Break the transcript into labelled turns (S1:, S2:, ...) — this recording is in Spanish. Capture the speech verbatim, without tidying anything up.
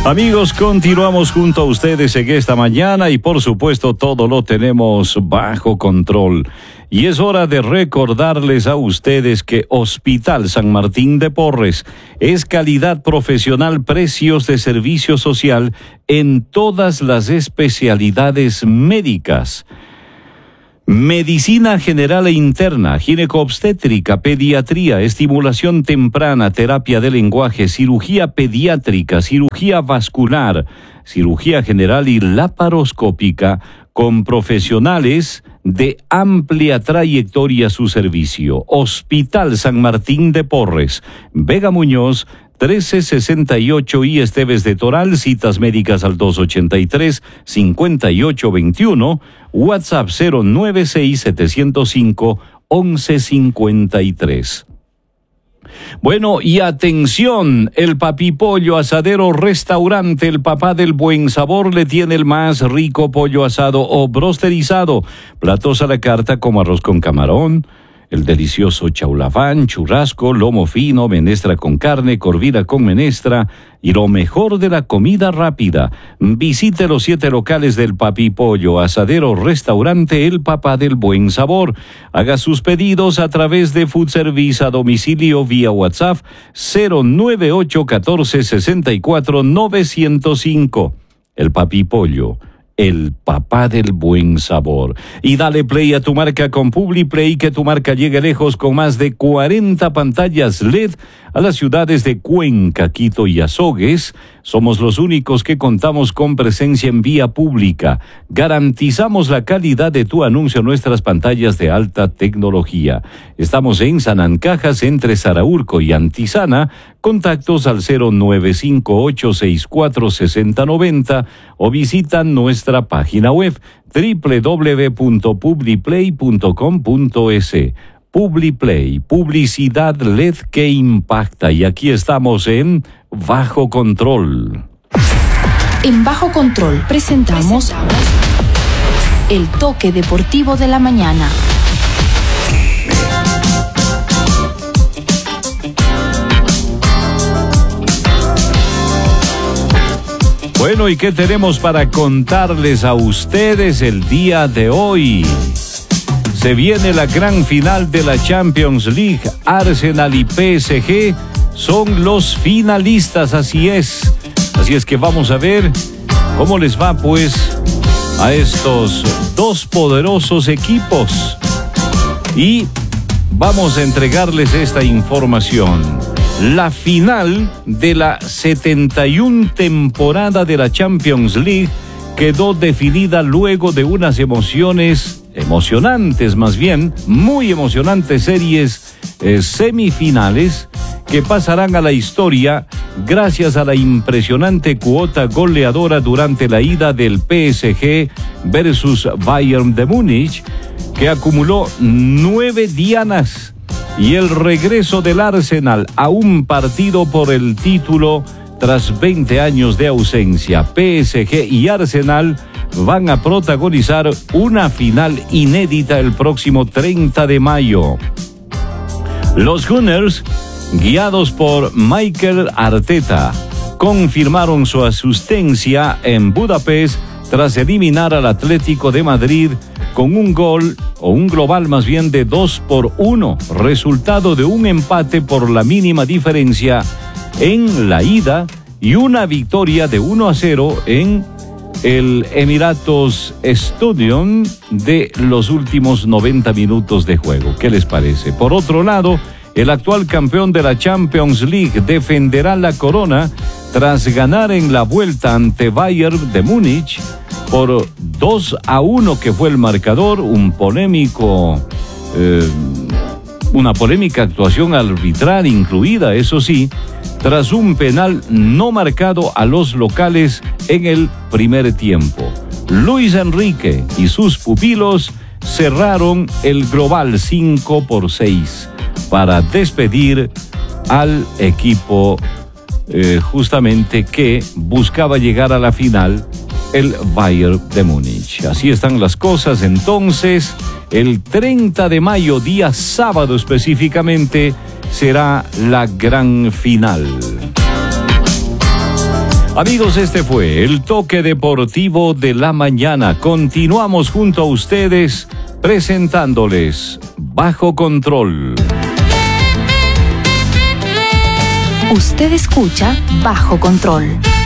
S1: Amigos, continuamos junto a ustedes en esta mañana y por supuesto todo lo tenemos bajo control. Y es hora de recordarles a ustedes que Hospital San Martín de Porres es calidad profesional, precios de servicio social en todas las especialidades médicas. Medicina general e interna, gineco-obstétrica, pediatría, estimulación temprana, terapia de lenguaje, cirugía pediátrica, cirugía vascular, cirugía general y laparoscópica, con profesionales de amplia trayectoria a su servicio. Hospital San Martín de Porres, Vega Muñoz, trece sesenta y ocho y Esteves de Toral. Citas médicas al dos ochenta y tres, cincuenta y ocho veintiuno, WhatsApp cero nueve seis, setecientos cinco, once cincuenta y tres. Bueno, y atención, el Papipollo Asadero Restaurante, el papá del buen sabor, le tiene el más rico pollo asado o brosterizado, platos a la carta como arroz con camarón, el delicioso chaulafán, churrasco, lomo fino, menestra con carne, corvida con menestra y lo mejor de la comida rápida. Visite los siete locales del Papipollo Asadero Restaurante, el papá del buen sabor. Haga sus pedidos a través de Food Service a domicilio vía WhatsApp cero nueve ocho uno cuatro, seis cuatro nueve cero cinco. El Papipollo, el papá del buen sabor. Y dale play a tu marca con PubliPlay, que tu marca llegue lejos con más de cuarenta pantallas L E D a las ciudades de Cuenca, Quito y Azogues. Somos los únicos que contamos con presencia en vía pública. Garantizamos la calidad de tu anuncio en nuestras pantallas de alta tecnología. Estamos en Sanancajas, entre Saraurco y Antizana. Contactos al cero nueve cinco ocho seis cuatro seis cero nueve cero o visitan nuestra página web doble u doble u doble u punto publiplay punto com punto es. PubliPlay, publicidad L E D que impacta. Y aquí estamos en Bajo Control.
S2: En Bajo Control presentamos, presentamos el toque deportivo de la mañana.
S1: Bueno, ¿y qué tenemos para contarles a ustedes el día de hoy? Se viene la gran final de la Champions League. Arsenal y P S G son los finalistas, así es. Así es que vamos a ver cómo les va, pues, a estos dos poderosos equipos. Y vamos a entregarles esta información. La final de la setenta y una temporada de la Champions League quedó definida luego de unas emociones emocionantes, más bien, muy emocionantes series eh, semifinales que pasarán a la historia gracias a la impresionante cuota goleadora durante la ida del P S G versus Bayern de Múnich, que acumuló nueve dianas, y el regreso del Arsenal a un partido por el título tras veinte años de ausencia. P S G y Arsenal van a protagonizar una final inédita el próximo treinta de mayo. Los Gunners, guiados por Mikel Arteta, confirmaron su asistencia en Budapest tras eliminar al Atlético de Madrid con un gol, o un global más bien, de dos por uno, resultado de un empate por la mínima diferencia en la ida y una victoria de uno a cero en el Emiratos Stadium de los últimos noventa minutos de juego. ¿Qué les parece? Por otro lado, el actual campeón de la Champions League defenderá la corona tras ganar en la vuelta ante Bayern de Múnich por dos a uno, que fue el marcador. Un polémico, eh, una polémica actuación arbitral incluida, eso sí, tras un penal no marcado a los locales en el primer tiempo. Luis Enrique y sus pupilos cerraron el global cinco por seis para despedir al equipo eh, justamente que buscaba llegar a la final, el Bayern de Múnich. Así están las cosas. Entonces, el treinta de mayo, día sábado específicamente, será la gran final. Amigos, este fue el toque deportivo de la mañana. Continuamos junto a ustedes presentándoles Bajo Control.
S2: Usted escucha Bajo Control.